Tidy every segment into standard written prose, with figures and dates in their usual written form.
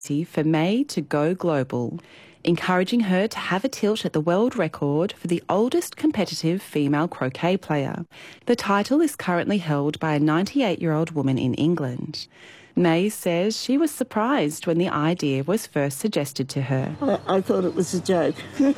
for May to go global, encouraging her to have a tilt at the world record for the oldest competitive female croquet player. The title is currently held by a 98-year-old woman in England. May says she was surprised when the idea was first suggested to her. I thought it was a joke.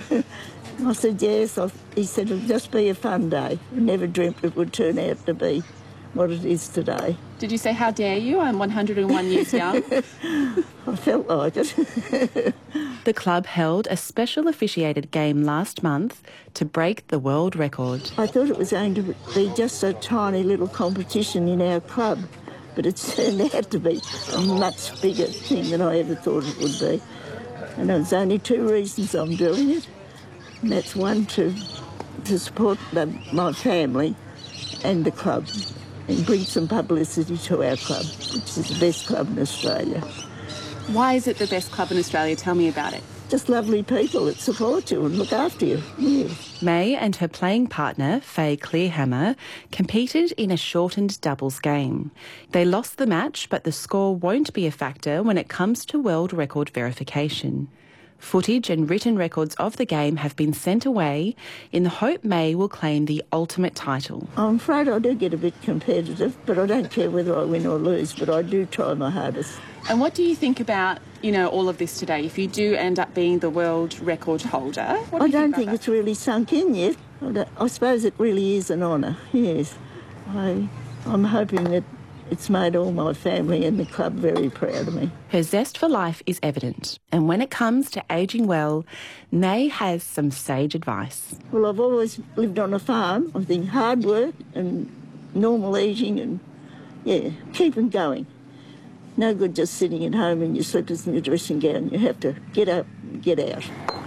I said yes. He said it'll just be a fun day. I never dreamt it would turn out to be what it is today. Did you say, how dare you? I'm 101 years young. I felt like it. The club held a special officiated game last month to break the world record. I thought it was going to be just a tiny little competition in our club, but it turned out to be a much bigger thing than I ever thought it would be. And there's only two reasons I'm doing it, and that's one, to support my family and the club and bring some publicity to our club, which is the best club in Australia. Why is it the best club in Australia? Tell me about it. Just lovely people that support you and look after you. Yeah. May and her playing partner, Faye Clearhammer, competed in a shortened doubles game. They lost the match, but the score won't be a factor when it comes to world record verification. Footage and written records of the game have been sent away in the hope May will claim the ultimate title. I'm afraid I do get a bit competitive, but I don't care whether I win or lose, but I do try my hardest. And what do you think about, all of this today? If you do end up being the world record holder, what do you think? I don't think it's really sunk in yet. I suppose it really is an honour, yes. I'm hoping that it's made all my family and the club very proud of me. Her zest for life is evident, and when it comes to ageing well, May has some sage advice. Well, I've always lived on a farm. I think hard work and normal eating and, keep them going. No good just sitting at home in your slippers and your dressing gown. You have to get up and get out.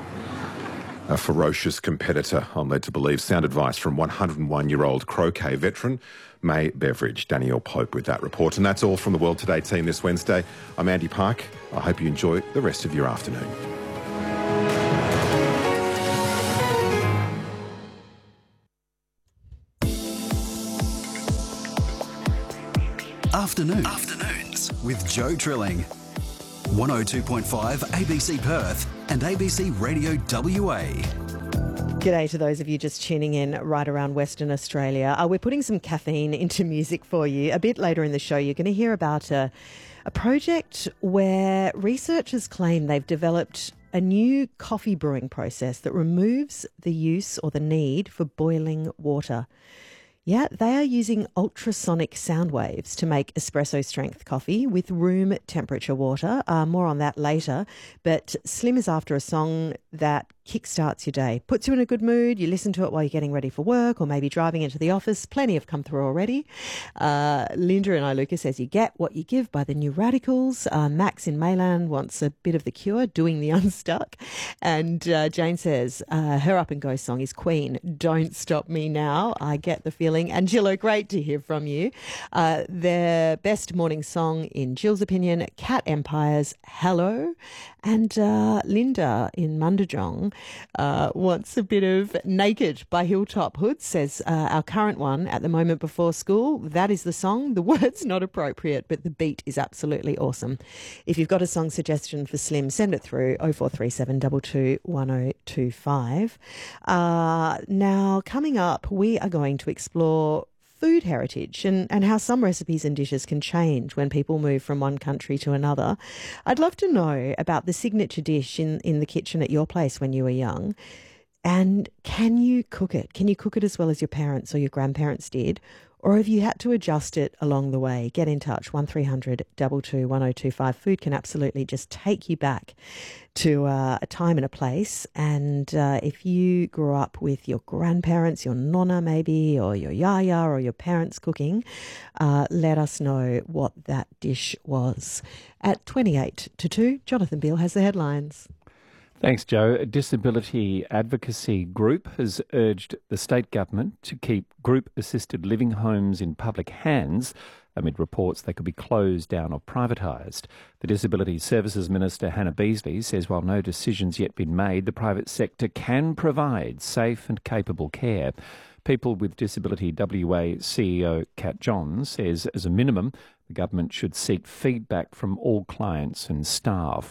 A ferocious competitor, I'm led to believe. Sound advice from 101-year-old croquet veteran May Beveridge. Danielle Pope with that report. And that's all from the World Today team this Wednesday. I'm Andy Park. I hope you enjoy the rest of your afternoon. Afternoons with Joe Trilling. 102.5 ABC Perth and ABC Radio WA. G'day to those of you just tuning in right around Western Australia. We're putting some caffeine into music for you. A bit later in the show, you're going to hear about a project where researchers claim they've developed a new coffee brewing process that removes the use or the need for boiling water. Yeah, they are using ultrasonic sound waves to make espresso-strength coffee with room temperature water. More on that later. But Slim is after a song that kickstarts your day, puts you in a good mood. You listen to it while you're getting ready for work or maybe driving into the office. Plenty have come through already. Linda in Iluka says you get what you give by the New Radicals. Max in Mayland wants a bit of The Cure, Doing the Unstuck. And Jane says her up-and-go song is Queen, Don't Stop Me Now. I get the feeling. And Gillo, great to hear from you. Their best morning song, in Jill's opinion, Cat Empire's Hello. And Linda in Mundajong wants a bit of Naked by Hilltop Hood, says our current one at the moment before school. That is the song. The word's not appropriate, but the beat is absolutely awesome. If you've got a song suggestion for Slim, send it through 0437 22 1025. Now, coming up, we are going to explore food heritage and how some recipes and dishes can change when people move from one country to another. I'd love to know about the signature dish in the kitchen at your place when you were young. And can you cook it? Can you cook it as well as your parents or your grandparents did? Or have you had to adjust it along the way? Get in touch, 1300 22 1025. Food can absolutely just take you back to a time and a place. And if you grew up with your grandparents, your nonna maybe, or your yaya or your parents cooking, let us know what that dish was. At 28 to 2, Jonathan Beale has the headlines. Thanks, Joe. A disability advocacy group has urged the state government to keep group-assisted living homes in public hands amid reports they could be closed down or privatised. The Disability Services Minister, Hannah Beazley, says while no decision's yet been made, the private sector can provide safe and capable care. People with Disability WA CEO Kat Johns says, as a minimum, the government should seek feedback from all clients and staff.